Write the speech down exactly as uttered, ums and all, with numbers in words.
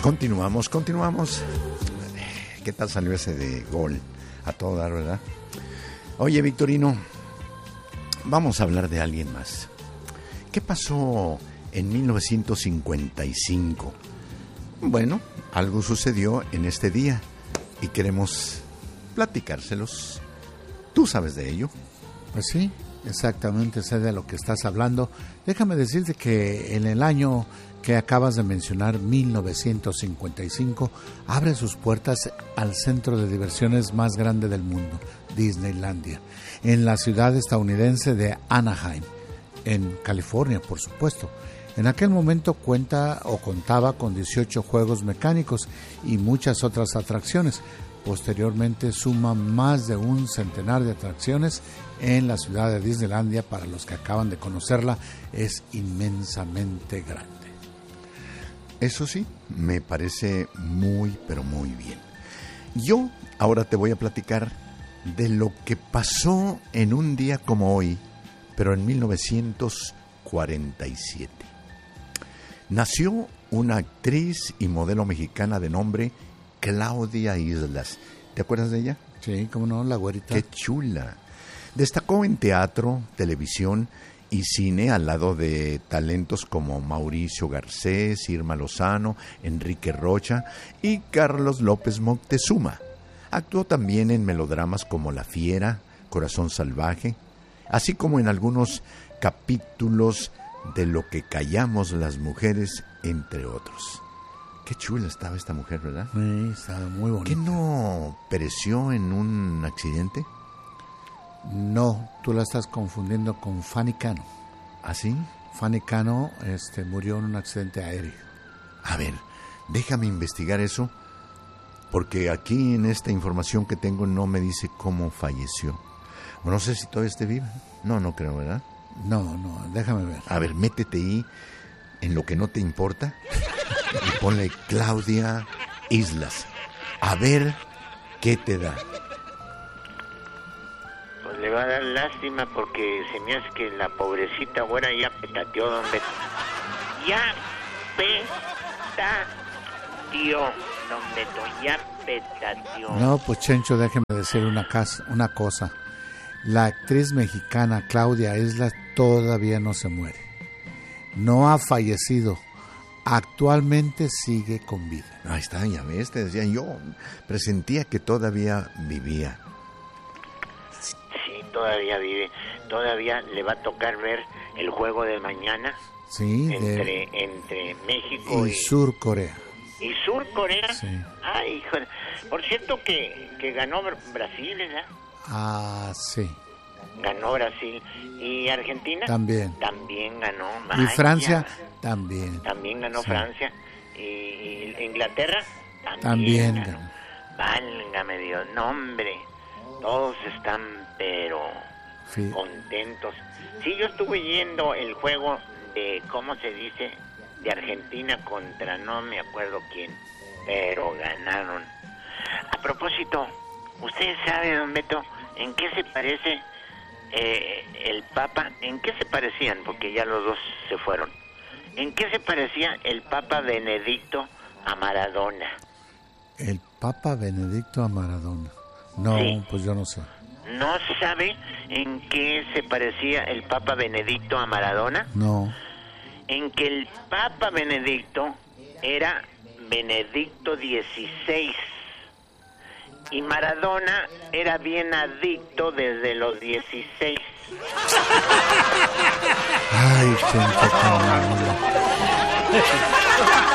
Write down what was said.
Continuamos, continuamos. ¿Qué tal salió ese de gol? A todo dar, ¿verdad? Oye, Victorino, vamos a hablar de alguien más. ¿Qué pasó en mil novecientos cincuenta y cinco? Bueno, algo sucedió en este día y queremos platicárselos. ¿Tú sabes de ello? Pues sí, exactamente sé de lo que estás hablando. Déjame decirte que en el año que acabas de mencionar, mil novecientos cincuenta y cinco, abre sus puertas al centro de diversiones más grande del mundo, Disneylandia, en la ciudad estadounidense de Anaheim, en California, por supuesto. En aquel momento cuenta o contaba con dieciocho juegos mecánicos y muchas otras atracciones. Posteriormente suma más de un centenar de atracciones en la ciudad de Disneylandia. Para los que acaban de conocerla, es inmensamente grande. Eso sí, me parece muy, pero muy bien. Yo ahora te voy a platicar de lo que pasó en un día como hoy, pero en mil novecientos cuarenta y siete. Nació una actriz y modelo mexicana de nombre Claudia Islas. ¿Te acuerdas de ella? Sí, cómo no, la güerita. ¡Qué chula! Destacó en teatro, televisión y cine al lado de talentos como Mauricio Garcés, Irma Lozano, Enrique Rocha y Carlos López Moctezuma. Actuó también en melodramas como La Fiera, Corazón Salvaje, así como en algunos capítulos de Lo que callamos las mujeres, entre otros. Qué chula estaba esta mujer, ¿verdad? Sí, estaba muy bonita. ¿Qué no pereció en un accidente? No, tú la estás confundiendo con Fanny Cano. ¿Ah, sí? Fanny Cano este, murió en un accidente aéreo. A ver, déjame investigar eso, porque aquí en esta información que tengo no me dice cómo falleció. O no sé si todavía esté viva. No, no creo, ¿verdad? No, no, déjame ver. A ver, métete ahí en lo que no te importa y ponle Claudia Islas. A ver qué te da. Pues le va a dar lástima porque se me hace que la pobrecita güera ya petateó, don Beto. Ya petateó, don Beto, ya petateó. No, pues Chencho, déjeme decir una, casa, una cosa. La actriz mexicana Claudia Islas todavía no se muere. No ha fallecido. Actualmente sigue con vida. Ahí está, ya ves, te decía yo. Presentía que todavía vivía. Sí, todavía vive. Todavía le va a tocar ver el juego de mañana. Sí, entre, de... entre México y, y Sur Corea. ¿Y Sur Corea? Sí. Ay, hijo. Por cierto que, que ganó Brasil, ¿verdad? Ah, sí. Ganó Brasil. ¿Y Argentina? También. También ganó. Y Francia también. También ganó, sí. Francia. ¿Y, y Inglaterra? También, también ganó. ganó. Válgame Dios, no hombre. Todos están, pero sí. contentos. Sí, yo estuve yendo el juego de, ¿cómo se dice? De Argentina contra no me acuerdo quién, pero ganaron. A propósito, ¿usted sabe, don Beto, en qué se parece eh, el Papa? ¿En qué se parecían? Porque ya los dos se fueron. ¿En qué se parecía el Papa Benedicto a Maradona? El Papa Benedicto a Maradona. No, sí. Pues yo no sé. ¿No sabe en qué se parecía el Papa Benedicto a Maradona? No. En que el Papa Benedicto era Benedicto dieciséis y Maradona era bien adicto desde los dieciséis. Ay, gente,